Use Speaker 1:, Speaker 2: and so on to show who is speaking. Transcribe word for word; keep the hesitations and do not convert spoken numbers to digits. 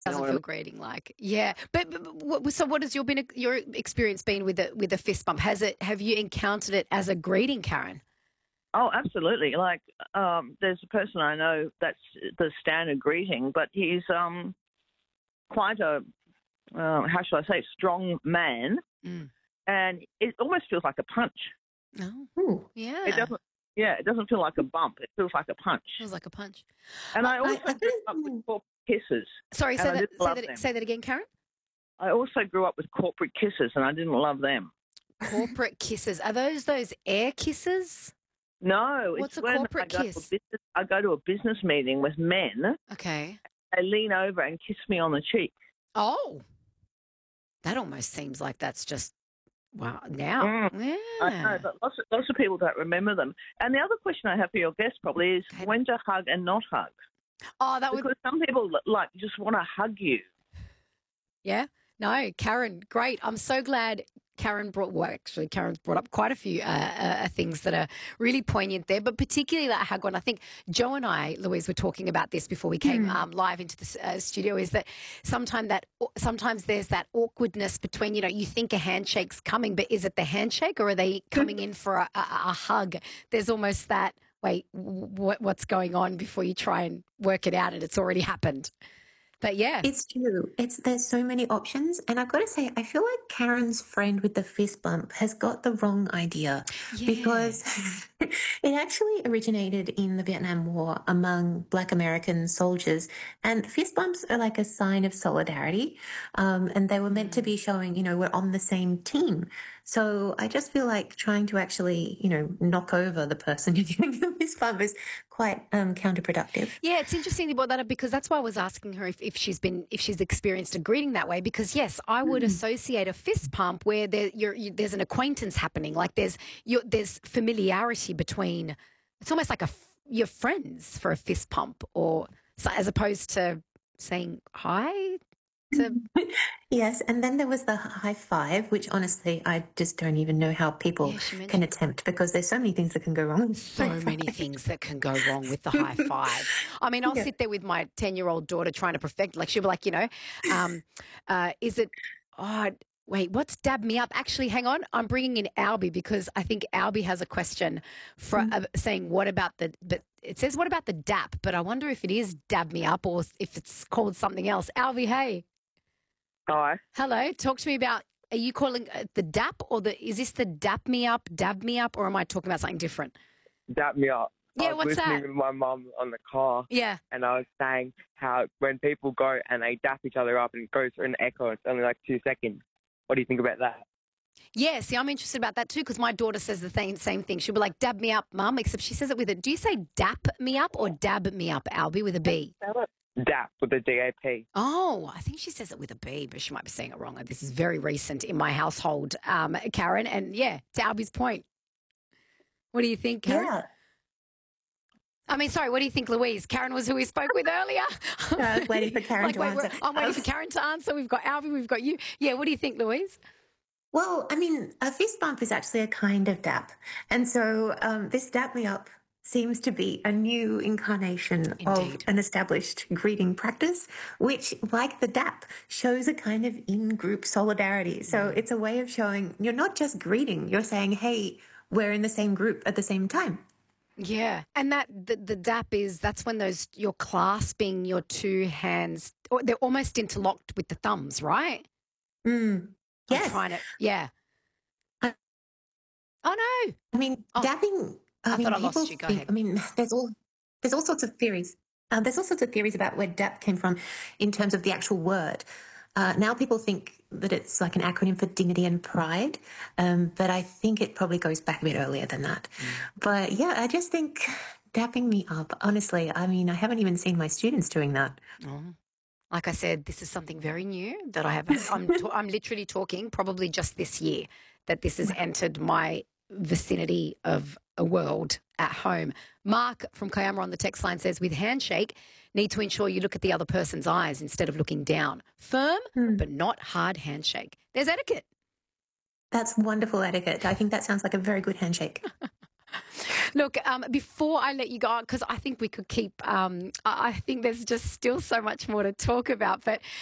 Speaker 1: You know
Speaker 2: Doesn't
Speaker 1: what I
Speaker 2: feel
Speaker 1: mean?
Speaker 2: greeting like. Yeah. But, but, but what, so what has your been your experience been with the with the fist bump? Has it have you encountered it as a greeting, Karen?
Speaker 1: Oh, absolutely. Like, um, there's a person I know that's the standard greeting, but he's um quite a uh, how should I say strong man,
Speaker 2: Mm.
Speaker 1: and it almost feels like a punch.
Speaker 2: Oh,
Speaker 3: Ooh.
Speaker 2: yeah.
Speaker 1: It doesn't. Yeah, it doesn't feel like a bump. It feels like a punch.
Speaker 2: Feels like a punch.
Speaker 1: And I
Speaker 3: I,
Speaker 1: also
Speaker 3: I
Speaker 1: grew
Speaker 3: think,
Speaker 1: up with corporate kisses,
Speaker 2: Sorry,
Speaker 1: and
Speaker 2: say
Speaker 1: I
Speaker 2: that
Speaker 1: didn't
Speaker 2: say
Speaker 1: love
Speaker 2: that
Speaker 1: them.
Speaker 2: say that again, Karen.
Speaker 1: I also grew up with corporate kisses, and I didn't love them.
Speaker 2: Corporate kisses. Are those those air kisses?
Speaker 1: No,
Speaker 2: What's
Speaker 1: it's
Speaker 2: a
Speaker 1: when
Speaker 2: corporate
Speaker 1: I go, to a
Speaker 2: kiss?
Speaker 1: business, I go to a business meeting with men.
Speaker 2: Okay.
Speaker 1: They lean over and kiss me on the cheek.
Speaker 2: Oh, that almost seems like that's just wow. Now,
Speaker 1: Mm. I know,
Speaker 2: yeah.
Speaker 1: but lots of, lots of people don't remember them. And the other question I have for your guest probably is
Speaker 2: Okay.
Speaker 1: when to hug and not hug.
Speaker 2: Oh, that would
Speaker 1: Because some people like just want to hug you.
Speaker 2: yeah. No, Karen, great. I'm so glad Karen brought, well, actually, Karen's brought up quite a few uh, uh, things that are really poignant there, but particularly that hug one. I think Joe and I, Louise, were talking about this before we came
Speaker 3: Hmm.
Speaker 2: um, live into the uh, studio, is that sometimes that sometimes there's that awkwardness between, you know, you think a handshake's coming, but is it the handshake or are they coming in for a, a, a hug? There's almost that, wait, what, what's going on before you try and work it out and it's already happened. But yeah.
Speaker 3: It's true. It's there's so many options, and I've got to say, I feel like Karen's friend with the fist bump has got the wrong idea
Speaker 2: Yeah.
Speaker 3: because it actually originated in the Vietnam War among Black American soldiers, and fist bumps are like a sign of solidarity, um, and they were meant to be showing, you know, we're on the same team. So I just feel like trying to actually, you know, knock over the person you're giving the fist bump is quite um, counterproductive.
Speaker 2: Yeah, it's interesting you brought that up because that's why I was asking her if, if she's been if she's experienced a greeting that way. Because yes, I would associate a fist pump where there you're, you, there's an acquaintance happening, like there's you there's familiarity between. It's almost like a f- you're friends for a fist pump, or so, as opposed to saying hi to.
Speaker 3: Yes, and then there was the high five, which honestly, I just don't even know how people
Speaker 2: Yeah, she
Speaker 3: can
Speaker 2: mentioned
Speaker 3: attempt because there's so many things that can go wrong. with
Speaker 2: so
Speaker 3: high
Speaker 2: many
Speaker 3: five.
Speaker 2: things that can go wrong with the high five. I mean, I'll
Speaker 3: Yeah.
Speaker 2: sit there with my ten-year-old daughter trying to perfect. Like she'll be like, you know, um, uh, is it? Oh, wait, what's dab me up? Actually, hang on, I'm bringing in Albie because I think Albie has a question for uh, saying what about the? But it says what about the dap? But I wonder if it is dab me up or if it's called something else. Albie, hey,
Speaker 1: Hi.
Speaker 2: hello, talk to me about. Are you calling uh, the dap or the? Is this the dap me up, dab me up, or am I talking about something different?
Speaker 4: Dap me up.
Speaker 2: Yeah,
Speaker 4: I was
Speaker 2: what's
Speaker 4: listening
Speaker 2: that?
Speaker 4: with my mum on the car,
Speaker 2: Yeah.
Speaker 4: and I was saying how when people go and they dap each other up and it goes through an echo, it's only like two seconds. What do you think about that?
Speaker 2: Yeah, see, I'm interested about that too because my daughter says the same same thing. She'll be like, "Dab me up, mum," except she says it with a. Do you say dap me up or dab me up, Albie, with a B?
Speaker 4: Dap with a D A P.
Speaker 2: Oh, I think she says it with a B, but she might be saying it wrong. This is very recent in my household, um, Karen. And yeah, to Albie's point, what do you think, Karen?
Speaker 3: Yeah.
Speaker 2: I mean, sorry, what do you think, Louise? Karen was who we spoke with earlier.
Speaker 3: I was waiting for Karen
Speaker 2: like,
Speaker 3: to
Speaker 2: wait, we're-
Speaker 3: answer.
Speaker 2: I'm waiting
Speaker 3: Um,
Speaker 2: for Karen to answer. We've got Albie, we've got you. Yeah, what do you think, Louise?
Speaker 3: Well, I mean, a fist bump is actually a kind of dap. And so um, this dap me up seems to be a new incarnation of
Speaker 2: Indeed.
Speaker 3: an established greeting practice, which, like the dap, shows a kind of in group solidarity. So
Speaker 2: Mm.
Speaker 3: it's a way of showing you're not just greeting, you're saying, hey, we're in the same group at the same time.
Speaker 2: Yeah, and that the, the dap is that's when those you're clasping your two hands, or they're almost interlocked with the thumbs, right?
Speaker 3: Mm.
Speaker 2: I'm
Speaker 3: Yes.
Speaker 2: trying to, yeah.
Speaker 3: I-
Speaker 2: Oh no,
Speaker 3: I mean,
Speaker 2: Oh,
Speaker 3: dapping. I,
Speaker 2: I
Speaker 3: mean,
Speaker 2: thought I
Speaker 3: people
Speaker 2: lost you. Go
Speaker 3: think.
Speaker 2: ahead.
Speaker 3: I mean, there's all there's all sorts of theories. Uh, there's all sorts of theories about where dap came from in terms of the actual word. Uh, now people think that it's like an acronym for dignity and pride, um, but I think it probably goes back a bit earlier than that. But yeah, I just think dapping me up. Honestly, I mean, I haven't even seen my students doing that.
Speaker 2: Oh. Like I said, this is something very new that I have. I'm ta- I'm literally talking probably just this year that this has entered my vicinity of a world at home. Mark from Kiama on the text line says, with handshake, need to ensure you look at the other person's eyes instead of looking down. Firm,
Speaker 3: Hmm.
Speaker 2: but not hard handshake. There's etiquette.
Speaker 3: That's wonderful etiquette. I think that sounds like a very good handshake.
Speaker 2: Look, um, before I let you go, because I think we could keep, um, I I think there's just still so much more to talk about. But